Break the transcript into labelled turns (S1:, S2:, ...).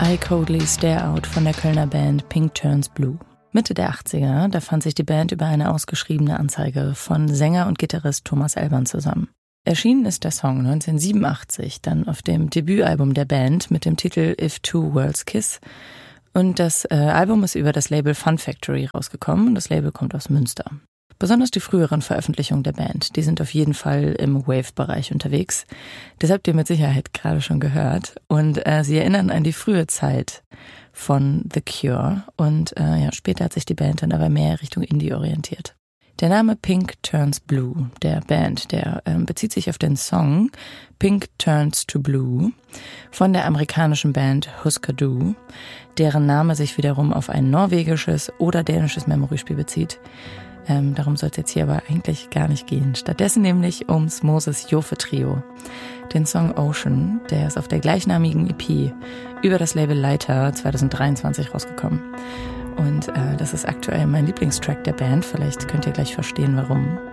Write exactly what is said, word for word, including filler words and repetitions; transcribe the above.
S1: I Coldly Stare Out von der Kölner Band Pink Turns Blue. Mitte der achtziger, da fand sich die Band über eine ausgeschriebene Anzeige von Sänger und Gitarrist Thomas Elbern zusammen. Erschienen ist der Song neunzehnhundertsiebenundachtzig dann auf dem Debütalbum der Band mit dem Titel If Two Worlds Kiss. Und das äh, Album ist über das Label Fun Factory rausgekommen. Das Label kommt aus Münster. Besonders die früheren Veröffentlichungen der Band, die sind auf jeden Fall im Wave-Bereich unterwegs. Das habt ihr mit Sicherheit gerade schon gehört. Und äh, sie erinnern an die frühe Zeit von The Cure. Und äh, ja, später hat sich die Band dann aber mehr Richtung Indie orientiert. Der Name Pink Turns Blue, der Band, der äh, bezieht sich auf den Song Pink Turns to Blue von der amerikanischen Band Husker Du, deren Name sich wiederum auf ein norwegisches oder dänisches Memory-Spiel bezieht. Ähm, darum soll es jetzt hier aber eigentlich gar nicht gehen. Stattdessen nämlich ums Moses Jofe Trio. Den Song Ocean, der ist auf der gleichnamigen E P über das Label Leiter zweitausenddreiundzwanzig rausgekommen. Und äh, das ist aktuell mein Lieblingstrack der Band. Vielleicht könnt ihr gleich verstehen, warum.